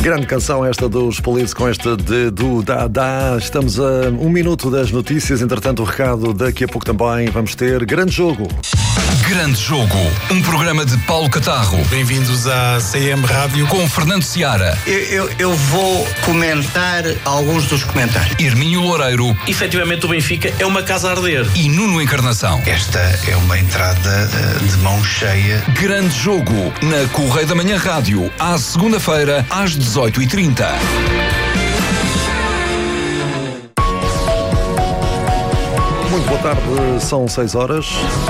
Grande canção esta dos Police com esta de do da da. Estamos a 1 minuto das notícias, entretanto o recado daqui a pouco também vamos ter Grande Jogo. Grande Jogo, um programa de Paulo Catarro. Bem-vindos à CM Rádio. Com Fernando Seara. Eu vou comentar alguns dos comentários. Hermínio Loureiro. Efetivamente o Benfica é uma casa a arder. E Nuno Encarnação. Esta é uma entrada de mão cheia. Grande Jogo, na Correio da Manhã Rádio, à segunda-feira, às 18h30. Muito boa tarde, são 6 horas.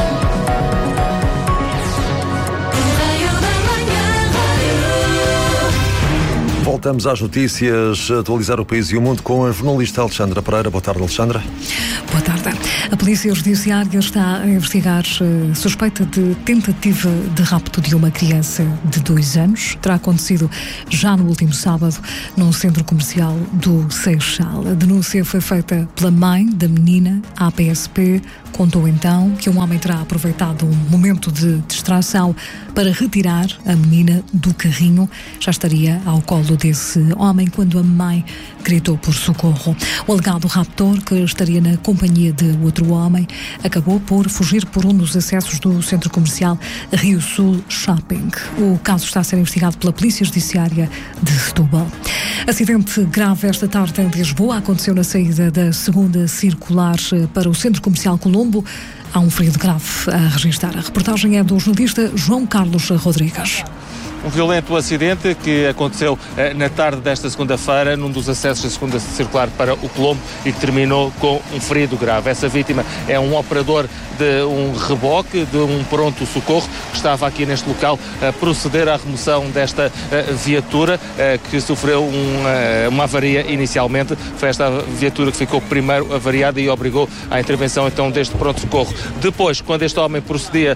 Voltamos às notícias, atualizar o país e o mundo com a jornalista Alexandra Pereira. Boa tarde, Alexandra. Boa tarde. A Polícia Judiciária está a investigar suspeita de tentativa de rapto de uma criança de 2 anos. Terá acontecido já no último sábado num centro comercial do Seixal. A denúncia foi feita pela mãe da menina. A PSP contou então que um homem terá aproveitado um momento de distração para retirar a menina do carrinho. Já estaria ao colo desse homem quando a mãe gritou por socorro. O alegado raptor, que estaria na companhia de outro homem, acabou por fugir por um dos acessos do centro comercial Rio Sul Shopping. O caso está a ser investigado pela Polícia Judiciária de Setúbal. Acidente grave esta tarde em Lisboa. Aconteceu na saída da segunda circular para o centro comercial Colombo. Há um ferido grave a registrar. A reportagem é do jornalista João Carlos Rodrigues. Um violento acidente que aconteceu na tarde desta segunda-feira num dos acessos da segunda circular para o Colombo e que terminou com um ferido grave. Essa vítima é um operador de um reboque, de um pronto socorro, que estava aqui neste local a proceder à remoção desta viatura que sofreu uma avaria inicialmente. Foi esta viatura que ficou primeiro avariada e obrigou à intervenção então deste pronto socorro. Depois, quando este homem procedia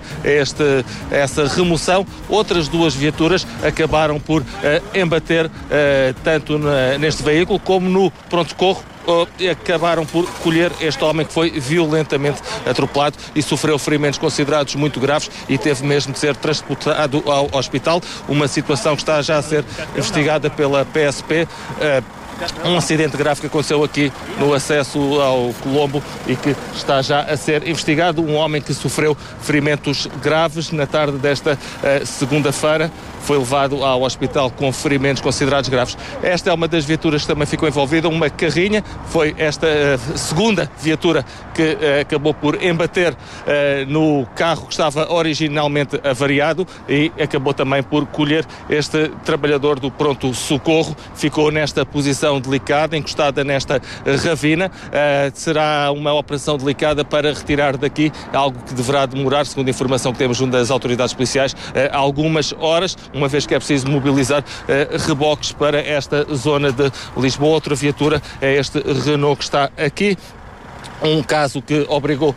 a essa remoção, outras 2 viaturas acabaram por embater tanto neste veículo como no pronto-socorro. Acabaram por colher este homem que foi violentamente atropelado e sofreu ferimentos considerados muito graves e teve mesmo de ser transportado ao hospital. Uma situação que está já a ser investigada pela PSP. Um acidente grave que aconteceu aqui no acesso ao Colombo e que está já a ser investigado. Um homem que sofreu ferimentos graves na tarde desta segunda-feira foi levado ao hospital com ferimentos considerados graves. Esta é uma das viaturas que também ficou envolvida, uma carrinha. Foi esta segunda viatura que acabou por embater no carro que estava originalmente avariado e acabou também por colher este trabalhador do pronto-socorro. Ficou nesta posição delicada, encostada nesta ravina. Será uma operação delicada para retirar daqui, algo que deverá demorar, segundo a informação que temos junto das autoridades policiais, algumas horas, uma vez que é preciso mobilizar reboques para esta zona de Lisboa. Outra viatura é este Renault que está aqui. Um caso que obrigou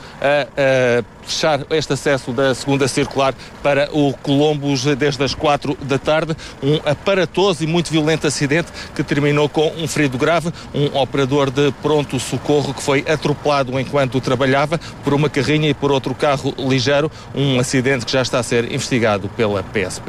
a fechar este acesso da segunda circular para o Colombo desde as 4 da tarde. Um aparatoso e muito violento acidente que terminou com um ferido grave. Um operador de pronto-socorro que foi atropelado enquanto trabalhava por uma carrinha e por outro carro ligeiro. Um acidente que já está a ser investigado pela PSP.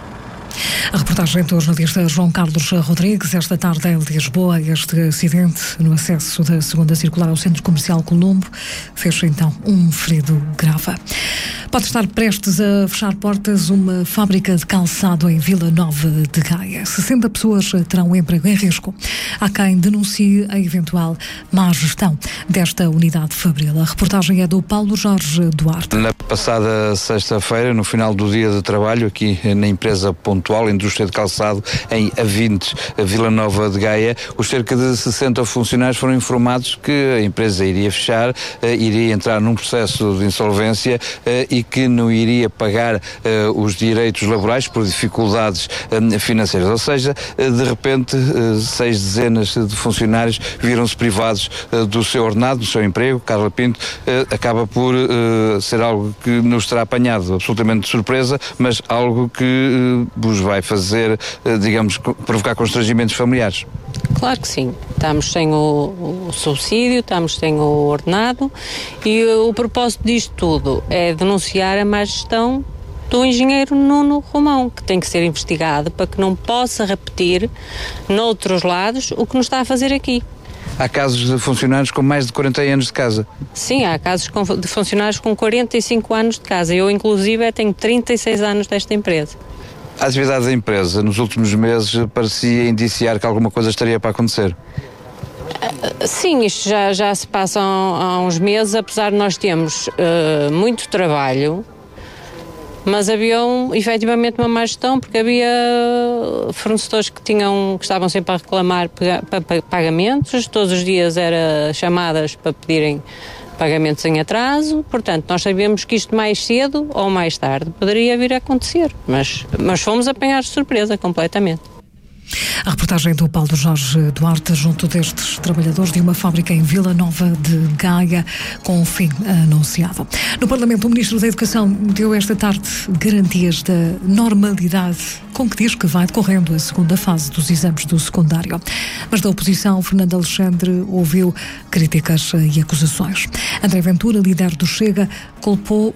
A reportagem do jornalista João Carlos Rodrigues. Esta tarde em Lisboa, este acidente no acesso da segunda circular ao centro comercial Colombo fez então um ferido grave. Pode estar prestes a fechar portas uma fábrica de calçado em Vila Nova de Gaia. 60 pessoas terão emprego em risco. Há quem denuncie a eventual má gestão desta unidade fabril. A reportagem é do Paulo Jorge Duarte. Na passada sexta-feira, no final do dia de trabalho, aqui na empresa Pontual, Indústria de Calçado, em Avintes, Vila Nova de Gaia, os cerca de 60 funcionários foram informados que a empresa iria fechar, iria entrar num processo de insolvência e que não iria pagar os direitos laborais por dificuldades financeiras. Ou seja, de repente, 6 dezenas de funcionários viram-se privados do seu ordenado, do seu emprego. Carla Pinto, acaba por ser algo que nos terá apanhado absolutamente de surpresa, mas algo que vos vai fazer, digamos, provocar constrangimentos familiares. Claro que sim. Estamos sem o subsídio, estamos sem o ordenado e o propósito disto tudo é denunciar a má gestão do engenheiro Nuno Romão, que tem que ser investigado para que não possa repetir noutros lados o que nos está a fazer aqui. Há casos de funcionários com mais de 40 anos de casa? Sim, há casos de funcionários com 45 anos de casa. Eu, inclusive, tenho 36 anos desta empresa. A atividade da empresa, nos últimos meses, parecia indiciar que alguma coisa estaria para acontecer. Sim, isto já se passa há uns meses, apesar de nós termos muito trabalho, mas havia efetivamente uma má gestão, porque havia fornecedores que estavam sempre a reclamar pagamentos, todos os dias eram chamadas para pedirem pagamentos em atraso. Portanto, nós sabíamos que isto mais cedo ou mais tarde poderia vir a acontecer, mas fomos apanhados de surpresa completamente. A reportagem do Paulo Jorge Duarte junto destes trabalhadores de uma fábrica em Vila Nova de Gaia com um fim anunciado. No Parlamento, o Ministro da Educação deu esta tarde garantias da normalidade com que diz que vai decorrendo a segunda fase dos exames do secundário. Mas da oposição, Fernando Alexandre ouviu críticas e acusações. André Ventura, líder do Chega, culpou